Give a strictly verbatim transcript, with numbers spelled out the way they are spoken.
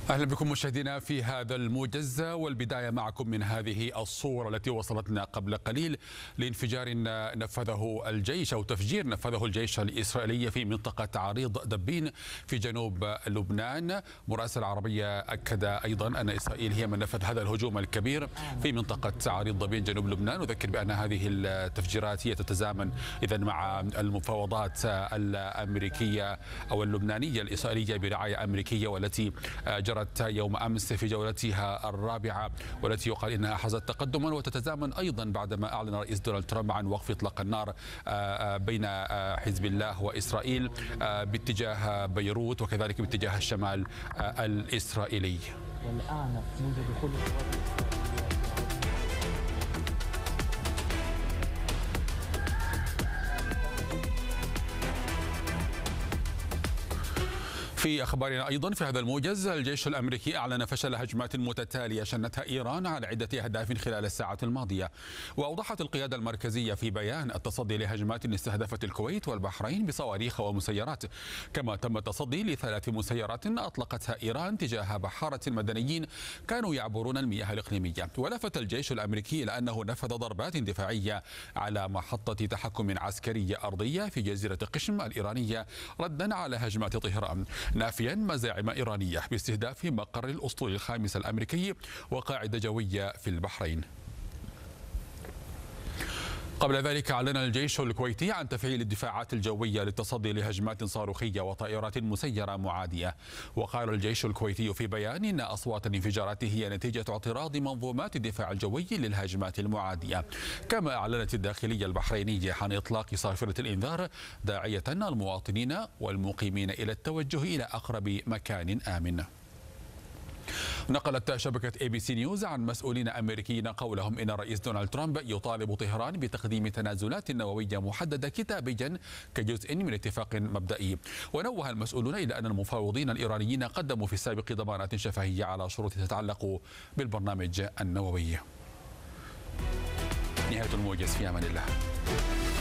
أهلا بكم مشاهدينا في هذا الموجز، والبداية معكم من هذه الصور التي وصلتنا قبل قليل لانفجار نفذه الجيش أو تفجير نفذه الجيش الإسرائيلي في منطقة عريض دبين في جنوب لبنان. مراسل العربية أكد أيضا أن إسرائيل هي من نفذ هذا الهجوم الكبير في منطقة عريض دبين جنوب لبنان. نذكر بأن هذه التفجيرات هي تتزامن إذا مع المفاوضات الأمريكية أو اللبنانية الإسرائيلية برعاية أمريكية، والتي جرت يوم أمس في جولتها الرابعة، والتي يقال إنها حازت تقدما، وتتزامن أيضا بعدما أعلن رئيس دونالد ترامب عن وقف إطلاق النار بين حزب الله وإسرائيل باتجاه بيروت وكذلك باتجاه الشمال الإسرائيلي. والآن منذ دخول في أخبارنا أيضا في هذا الموجز، الجيش الأمريكي أعلن فشل هجمات متتالية شنتها إيران على عدة أهداف خلال الساعات الماضية. وأوضحت القيادة المركزية في بيان التصدي لهجمات استهدفت الكويت والبحرين بصواريخ ومسيرات، كما تم التصدي لثلاث مسيرات أطلقتها إيران تجاه بحارة مدنيين كانوا يعبرون المياه الإقليمية. ولفت الجيش الأمريكي إلى أنه نفذ ضربات دفاعية على محطة تحكم عسكرية أرضية في جزيرة قشم الإيرانية ردا على هجمات طهران، نافيا مزاعم إيرانية باستهداف مقر الأسطول الخامس الأمريكي وقاعدة جوية في البحرين. قبل ذلك أعلن الجيش الكويتي عن تفعيل الدفاعات الجوية للتصدي لهجمات صاروخية وطائرات مسيرة معادية. وقال الجيش الكويتي في بيان إن أصوات الانفجارات هي نتيجة اعتراض منظومات الدفاع الجوي للهجمات المعادية. كما أعلنت الداخلية البحرينية عن إطلاق صافرة الإنذار، داعية المواطنين والمقيمين إلى التوجه إلى أقرب مكان آمن. نقلت شبكة اي بي سي نيوز عن مسؤولين أمريكيين قولهم إن الرئيس دونالد ترامب يطالب طهران بتقديم تنازلات نووية محددة كتابيا كجزء من اتفاق مبدئي. ونوه المسؤولون إلى أن المفاوضين الإيرانيين قدموا في السابق ضمانات شفهية على شروط تتعلق بالبرنامج النووي. نهاية الموجز، في أمان الله.